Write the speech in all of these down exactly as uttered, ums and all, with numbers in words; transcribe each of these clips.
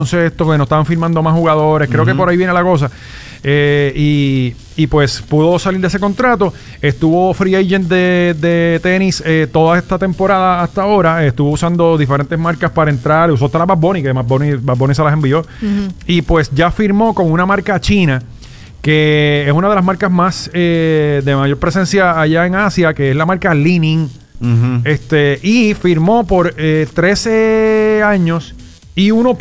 baloncesto, que no estaban firmando más jugadores. Creo uh-huh. que por ahí viene la cosa. Eh, y, y pues pudo salir de ese contrato. Estuvo free agent de, de tenis eh, toda esta temporada hasta ahora. Estuvo usando diferentes marcas para entrar. Usó hasta la Bad Bunny, que Bad Bunny, Bad Bunny se las envió. Uh-huh. Y pues ya firmó con una marca china, que es una de las marcas más eh, de mayor presencia allá en Asia, que es la marca Li-Ning. Uh-huh. Este, y firmó por eh, trece años y uno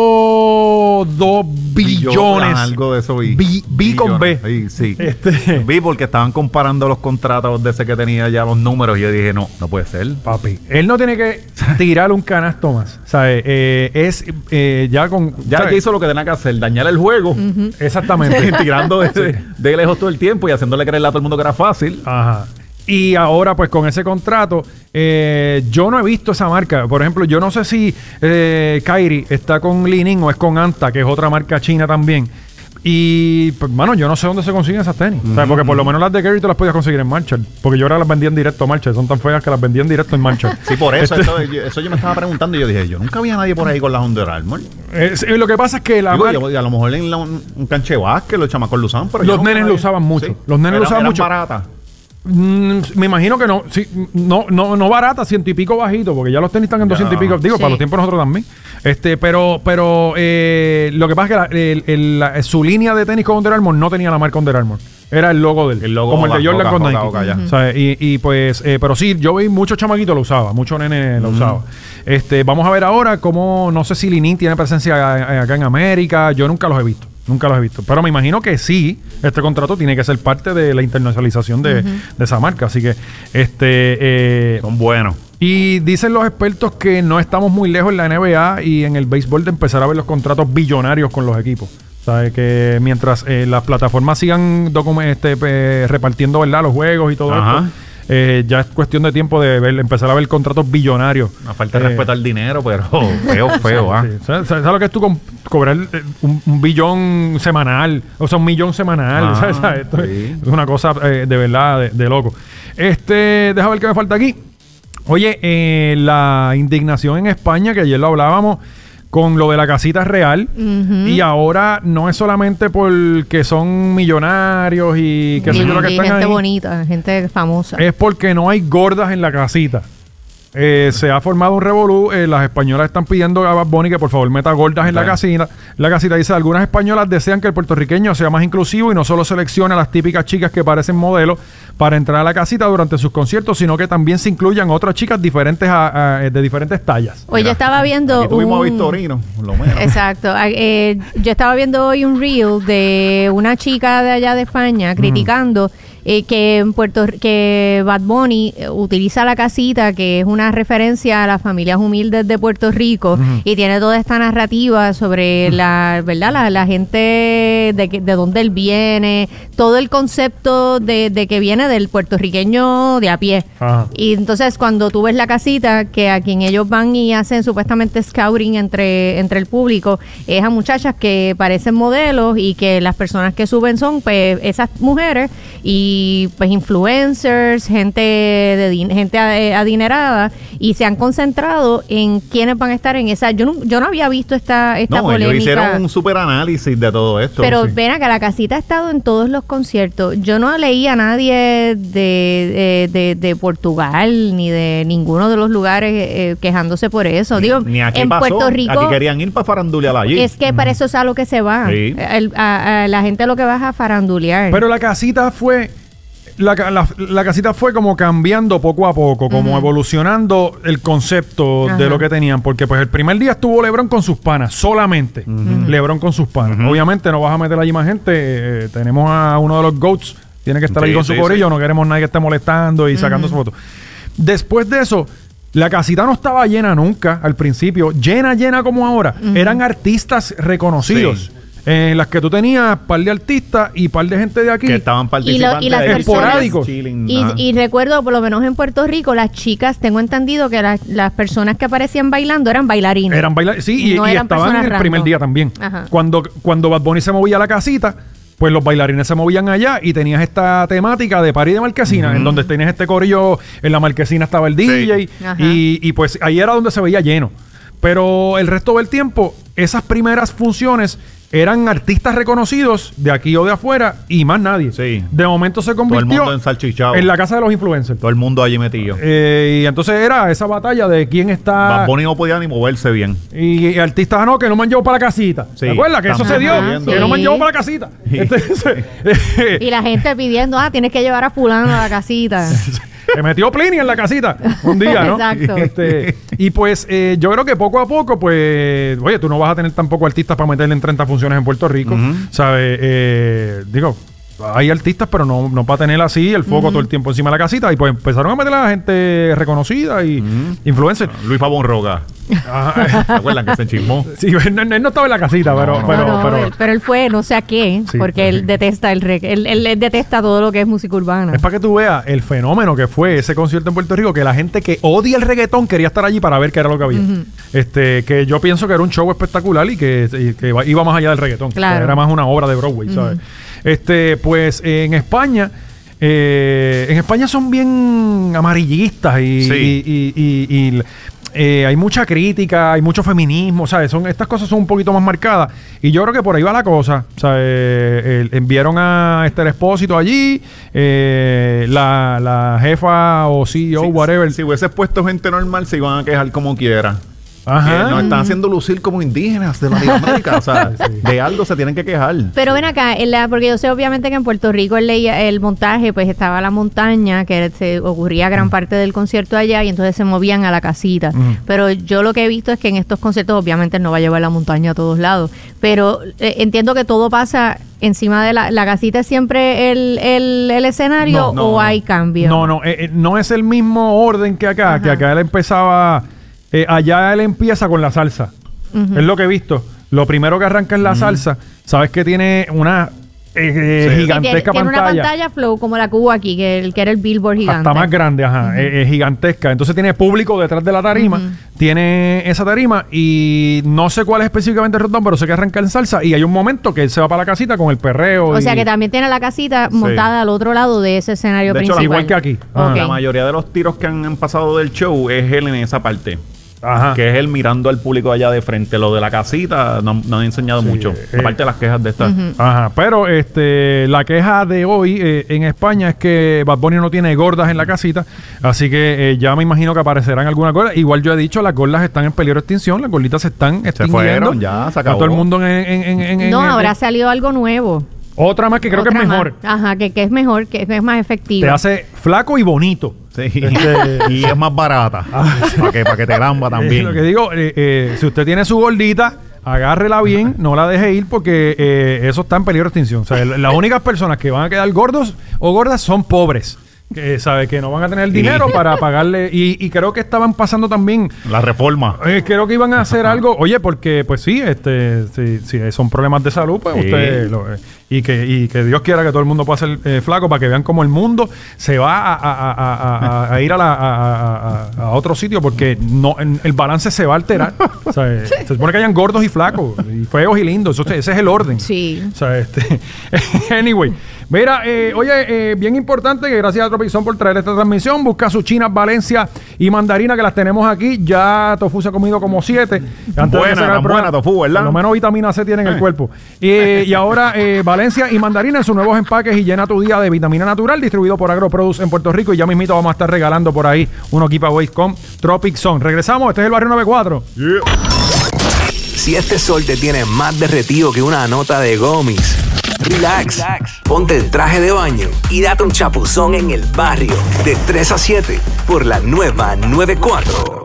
punto dos billones. Algo de eso vi. Vi, vi con B. Sí, sí. Este. Vi porque estaban comparando los contratos de ese que tenía ya los números y yo dije, no, no puede ser. Papi, él no tiene que tirar un canasto más. ¿Sabes? Eh, es eh, ya con... Ya que hizo lo que tenía que hacer, dañar el juego. Uh-huh. Exactamente. Tirando de, de lejos todo el tiempo y haciéndole creerle a todo el mundo que era fácil. Ajá. Y ahora, pues, con ese contrato, eh, yo no he visto esa marca. Por ejemplo, yo no sé si eh, Kyrie está con Li-Ning o es con Anta, que es otra marca china también. Y, pues, mano, yo no sé dónde se consiguen esas tenis. Uh-huh. O sea, porque por lo menos las de Kyrie tú las podías conseguir en Marshall. Porque yo ahora las vendía en directo a Marshall. Son tan feas que las vendía en directo en Marshall. Sí, por eso. Este, eso, yo, eso yo me estaba preguntando y yo dije, yo nunca había nadie por ahí con las Under Armour. Eh, lo que pasa es que la Digo, marca... yo, a lo mejor en la, un, un canche básquet los chamacos lo usaban, pero los nenes lo usaban mucho. Sí. Los nenes Era, lo usaban eran mucho. baratas. Mm, me imagino que no, sí, no, no, no barata, ciento y pico bajito, porque ya los tenis están en doscientos y pico, digo, sí. Para los tiempos nosotros también. Este, pero, pero eh, lo que pasa es que la, el, el, la, su línea de tenis con Under Armour no tenía la marca Under Armour. Era el logo del, el logo como el de Jordan Oca, con Nike. Oca, Oca, uh-huh. O sea, y, y pues, eh, pero sí, yo vi muchos chamaquitos lo usaba, muchos nenes lo uh-huh. usaba. Este, vamos a ver ahora cómo, no sé si Li-Ning tiene presencia acá en América, yo nunca los he visto. Nunca los he visto. Pero me imagino que sí, este contrato tiene que ser parte de la internacionalización de, uh-huh. de esa marca. Así que, este... Eh, son buenos. Y dicen los expertos que no estamos muy lejos en la N B A y en el béisbol de empezar a ver los contratos billonarios con los equipos. ¿Sabes? Que mientras eh, las plataformas sigan docu- este, eh, repartiendo, ¿verdad?, los juegos y todo Ajá. esto. Eh, ya es cuestión de tiempo de ver, empezar a ver contratos billonarios. A falta de eh, respetar el dinero, pero feo, feo. ¿Ah? Sí, sí. ¿Sabes, ¿Sabes lo que es tú co- cobrar un, un billón semanal? O sea, un millón semanal. Ah, ¿sabes? ¿Sabes? Esto sí. Es una cosa eh, de verdad de, de loco. Este, deja ver qué me falta aquí. Oye, eh, la indignación en España, que ayer lo hablábamos, con lo de la casita real, uh-huh. y ahora no es solamente porque son millonarios y qué sé yo lo que están gente ahí, bonita, gente famosa. Es porque no hay gordas en la casita. Eh, se ha formado un revolú. Eh, las españolas están pidiendo a Bad Bunny que por favor meta gordas en la casita. La casita dice: algunas españolas desean que el puertorriqueño sea más inclusivo y no solo seleccione a las típicas chicas que parecen modelos para entrar a la casita durante sus conciertos, sino que también se incluyan otras chicas diferentes a, a, de diferentes tallas. Hoy yo estaba viendo aquí tuvimos un... a Victorino, lo menos. Exacto. Eh, yo estaba viendo hoy un reel de una chica de allá de España criticando mm. Eh, que en Puerto que Bad Bunny utiliza la casita, que es una referencia a las familias humildes de Puerto Rico, uh-huh. y tiene toda esta narrativa sobre uh-huh. la verdad la, la gente de, que, de dónde él viene, todo el concepto de, de que viene del puertorriqueño de a pie. Uh-huh. Y entonces cuando tú ves la casita, que a quien ellos van y hacen supuestamente scouting entre, entre el público, es a muchachas que parecen modelos y que las personas que suben son pues esas mujeres y y pues influencers, gente de din- gente adinerada, y se han concentrado en quiénes van a estar en esa. Yo no, yo no había visto esta, esta no, polémica. Ellos hicieron un super análisis de todo esto. Pero sí. ven acá, la casita ha estado en todos los conciertos. Yo no leí a nadie de, de, de, de Portugal ni de ninguno de los lugares eh, quejándose por eso. Ni, Digo, ni aquí en pasó. Puerto Rico. Aquí querían ir para farandulear allí. Es que para eso es a lo que se va. Sí. El, a, a la gente lo que va es a farandulear. Pero la casita fue... La, la, la casita fue como cambiando poco a poco, como uh-huh. evolucionando el concepto uh-huh. de lo que tenían, porque pues el primer día estuvo LeBron con sus panas, solamente uh-huh. LeBron con sus panas. Uh-huh. Obviamente no vas a meter allí más gente, eh, tenemos a uno de los GOATs, tiene que estar sí, ahí con sí, su corillo, sí. no queremos nadie que esté molestando y uh-huh. sacando su foto. Después de eso, la casita no estaba llena nunca al principio, llena, llena como ahora. Uh-huh. Eran artistas reconocidos. Sí. En las que tú tenías par de artistas y par de gente de aquí que estaban participando y, lo, y las esporádicos. Y, y recuerdo, por lo menos en Puerto Rico, las chicas, tengo entendido que las, las personas que aparecían bailando eran bailarines. Eran bailarines, sí, y, no y eran estaban en el random. primer día también. Ajá. Cuando, cuando Bad Bunny se movía a la casita, pues los bailarines se movían allá y tenías esta temática de party de marquesina, uh-huh. en donde tenías este corillo, en la marquesina estaba el D J, sí. y, y pues ahí era donde se veía lleno. Pero el resto del tiempo esas primeras funciones eran artistas reconocidos de aquí o de afuera y más nadie. Sí. De momento se Todo el convirtió mundo ensalchichado. en la casa de los influencers. Todo el mundo allí metido. Eh, y entonces era esa batalla de quién está... Bad Bunny no podía ni moverse bien. Y, y artistas ah, no, que no me han llevado para la casita. Sí, ¿Te acuerdas? Que eso se dio. Ajá, Que sí. no me han llevado para la casita. Entonces, Y la gente pidiendo, ah, tienes que llevar a fulano a la casita. se metió Plini en la casita un día, ¿no? Exacto. Este, y pues eh, yo creo que poco a poco, pues, oye, tú no vas a tener tampoco artistas para meterle en treinta funciones en Puerto Rico, Ujú. ¿sabes? Eh, digo, hay artistas, pero no, no para tener así el foco todo el tiempo encima de la casita. Y pues empezaron a meter a la gente reconocida y influencers. Luis Pavón Roga. Ajá. ¿Se acuerdan que se chismó? Sí, él, no- él no estaba en la casita, pero, no, pero, No, no, pero él- pero él fue no sé a qué, Sí, porque sí. él detesta el reg él, él- él detesta todo lo que es música urbana. es para que tú veas el fenómeno que fue ese concierto en Puerto Rico, que la gente que odia el reggaetón quería estar allí para ver qué era lo que había. Este, que yo pienso que era un show espectacular y que, y que iba- iba más allá del reggaetón. Claro. O sea, era más una obra de Broadway, ¿sabes? Este, pues en España, eh, en España son bien amarillistas y, Sí. y- y- y- y, eh, hay mucha crítica, hay mucho feminismo, ¿sabes? Son, estas cosas son un poquito más marcadas. Y yo creo que por ahí va la cosa. ¿Sabes? Eh, el- enviaron a Esther Expósito allí, eh, la, la jefa o C E O, Si- whatever. Si hubiese puesto gente normal, se iban a quejar como quiera. Ajá. Que nos están haciendo lucir como indígenas de Latinoamérica. O sea, de algo se tienen que quejar. Pero ven acá, en la- porque yo sé obviamente que en Puerto Rico el, leía- el montaje, pues estaba la montaña, que se ocurría gran parte del concierto allá y entonces se movían a la casita. Ujú. Pero yo lo que he visto es que en estos conciertos obviamente no va a llevar la montaña a todos lados, pero eh, entiendo que todo pasa encima de la, la casita. ¿Es siempre el, el, el escenario No, no, o no. hay cambio? No, no, eh, eh, no es el mismo orden que acá, Ajá. que acá él empezaba, eh, allá él empieza con la salsa. Ujú. Es lo que he visto. Lo primero que arranca es la salsa. Sabes que tiene una eh, eh, Sí. Sí, gigantesca tiene, tiene una pantalla. pantalla flow como la que hubo aquí, que, el, que era el Billboard gigante. Hasta más grande, ajá, eh, eh, gigantesca. Entonces tiene público detrás de la tarima, Ujú. tiene esa tarima y no sé cuál es específicamente el rondón, pero sé que arranca en salsa y hay un momento que él se va para la casita con el perreo. O y- sea que también tiene la casita montada al otro lado de ese escenario De hecho, principal. igual que aquí. Ajá. Ok. La mayoría de los tiros que han, han pasado del show es él en esa parte. Ajá. Que es él mirando al público allá de frente. Lo de la casita no, no han enseñado Sí, mucho. eh, Aparte de las quejas de esta. Ujú. Ajá, pero este la queja de hoy eh, en España es que Bad Bunny no tiene gordas en la casita, así que eh, ya me imagino que aparecerán algunas gordas. Igual yo he dicho, las gordas están en peligro de extinción, las gorditas se están extinguiendo. fueron, ya, se Está acabó. todo el mundo en... en- en- en- en- No, en- ahora salió algo nuevo. Otra más que creo que Otra es más. mejor. Ajá, que, que es mejor, que es más efectiva. Te hace flaco y bonito. Sí. Este- y es más barata. para, que, para que te lamba Eh, también. lo que digo, eh, eh, si usted tiene su gordita, agárrela bien, no la deje ir porque eh, eso está en peligro de extinción. O sea, el- las únicas personas que van a quedar gordos o gordas son pobres. Que sabe que no van a tener el dinero para pagarle. Y, y creo que estaban pasando también. La reforma. eh, creo que iban a hacer algo. Oye, porque pues sí, este, si, si son problemas de salud, pues Sí. usted lo- eh, y que y que Dios quiera que todo el mundo pueda ser eh, flaco para que vean cómo el mundo se va a, a- a- a- a- a ir a, la- a- a- a- a otro sitio porque no en- el balance se va a alterar. O sea, eh, se supone que hayan gordos y flacos y feos y lindos. Eso, ese es el orden. Sí. O sea, este. Anyway. Mira, eh, oye, eh, bien importante que gracias a Tropizón por traer esta transmisión. Busca sus chinas Valencia y mandarina que las tenemos aquí. Ya Tofu se ha comido como siete. Antes de Buena, que se acabe el tan programa. buena, Tofu, ¿verdad? Por lo menos vitamina C tiene en el Eh. cuerpo. Y, y ahora eh, Valencia y mandarina en sus nuevos empaques y llena tu día de vitamina natural distribuido por AgroProduce en Puerto Rico. Y ya mismito vamos a estar regalando por ahí unos giveaways con Tropic Zone. Regresamos. Este es el Barrio noventa y cuatro. Si este sol te tiene más derretido que una nota de gomis, relax, ponte el traje de baño y date un chapuzón en el barrio de tres a siete por la nueva noventa y cuatro.